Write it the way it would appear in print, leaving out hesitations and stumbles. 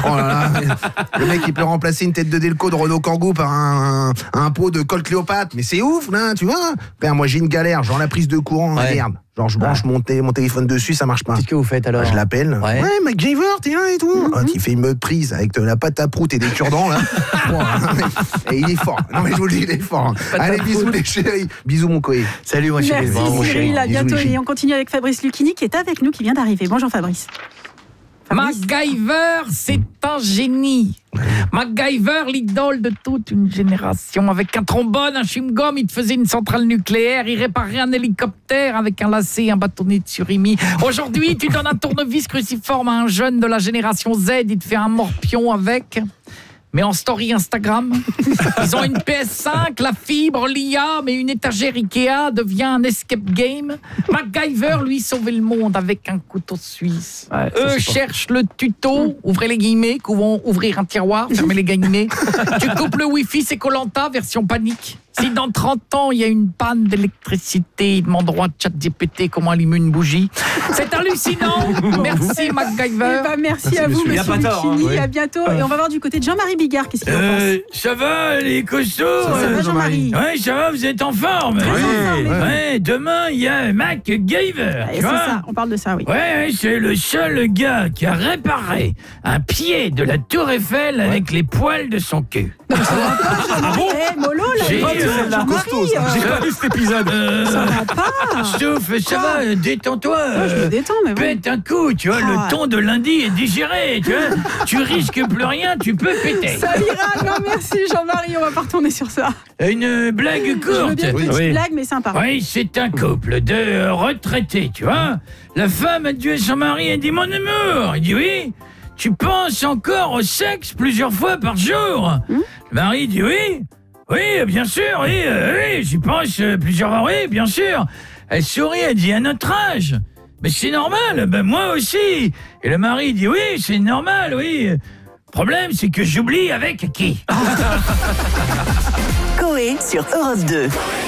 Oh là là, le mec il peut remplacer une tête de Delco de Renault Kangoo par un pot de Colt Cléopâtre, mais c'est ouf là, tu vois. Père, moi j'ai une galère, genre la prise de courant, merde. Genre je branche mon téléphone dessus, ça marche pas. Qu'est-ce que vous faites alors? Je l'appelle. Ouais, MacGyver, t'es là et tout. Il fait une prise avec de la pâte à prout et des cure-dents là. Et il est fort. Non mais je vous le dis, il est fort. Allez, bisous les chéris. Bisous mon coé. Salut mon chéri. Merci Cyril, à bientôt. Et on continue avec Fabrice Lucchini qui est avec nous, qui vient d'arriver. Bonjour Fabrice. MacGyver, c'est un génie. MacGyver, l'idole de toute une génération. Avec un trombone, un chewing-gum, il te faisait une centrale nucléaire, il réparait un hélicoptère avec un lacet, un bâtonnet de surimi. Aujourd'hui, tu donnes un tournevis cruciforme à un jeune de la génération Z, il te fait un morpion avec... Mais en story Instagram, ils ont une PS5, la fibre, l'IA, mais une étagère Ikea devient un escape game. MacGyver, lui, sauvait le monde avec un couteau suisse. Eux cherchent le tuto, ouvrez les guillemets, vont ouvrir un tiroir, fermez les guillemets. Tu coupes le Wi-Fi, c'est Koh-Lanta, version panique. Si dans 30 ans, il y a une panne d'électricité, il demandera à ChatGPT comment allumer une bougie. C'est hallucinant. Merci MacGyver. Merci à vous, monsieur Lucchini. À bientôt. Et on va voir du côté de Jean-Marie Bigard. Qu'est-ce qu'il en pense? Ça va, les costauds? Ça va, Jean-Marie? Ouais, ça va, vous êtes en forme? Ouais, demain, il y a MacGyver. C'est ça, on parle de ça, oui. Ouais, c'est le seul gars qui a réparé un pied de la Tour Eiffel avec les poils de son cul. Ah bon? Mollo, là, j'ai pas vu cet épisode. Ça va pas. Sauf, ça va, détends-toi. Je me détends, mais bon. Pète un coup, tu vois, le ton de lundi est digéré, tu vois. Tu risques plus rien, tu peux péter. Ça ira, non merci Jean-Marie, on va pas retourner sur ça. Une blague courte. Je veux bien une petite blague, mais sympa. Oui, c'est un couple de retraités, tu vois. La femme a tué son mari et dit « Mon amour !» Il dit « Oui, tu penses encore au sexe plusieurs fois par jour ?» Le mari dit « Oui, oui, bien sûr, oui, j'y pense plusieurs fois, oui, bien sûr. » Elle sourit, elle dit « À notre âge !» Mais c'est normal, ben moi aussi. Et le mari dit « Oui, c'est normal, oui. » Problème, c'est que j'oublie avec qui. Coé sur Europe 2.